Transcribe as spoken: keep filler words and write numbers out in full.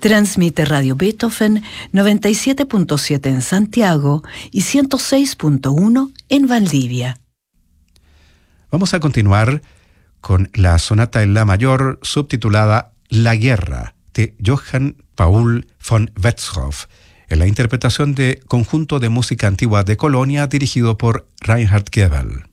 Transmite Radio Beethoven noventa y siete punto siete en Santiago y ciento seis punto uno en Valdivia. Vamos a continuar con la sonata en la mayor subtitulada La Guerra de Johann Paul von Wetzhoff, en la interpretación de Conjunto de Música Antigua de Colonia dirigido por Reinhard Goebel.